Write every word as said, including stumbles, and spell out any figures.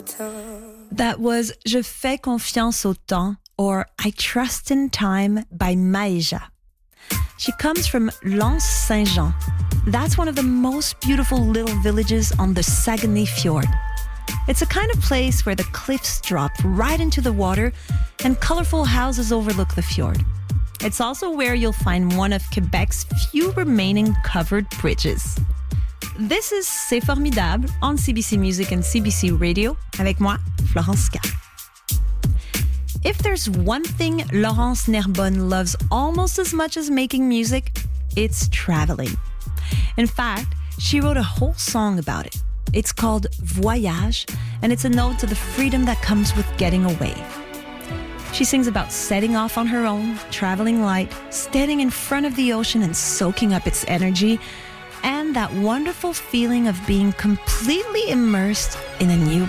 That was Je fais confiance au temps, or I Trust in Time by Maïja. She comes from Lens-Saint-Jean. That's one of the most beautiful little villages on the Saguenay Fjord. It's a kind of place where the cliffs drop right into the water and colorful houses overlook the fjord. It's also where you'll find one of Quebec's few remaining covered bridges. This is C'est Formidable on C B C Music and C B C Radio avec moi, Florence Scar. If there's one thing Laurence Nerbonne loves almost as much as making music, it's traveling. In fact, she wrote a whole song about it. It's called Voyage, and it's a nod to the freedom that comes with getting away. She sings about setting off on her own, traveling light, standing in front of the ocean and soaking up its energy, and that wonderful feeling of being completely immersed in a new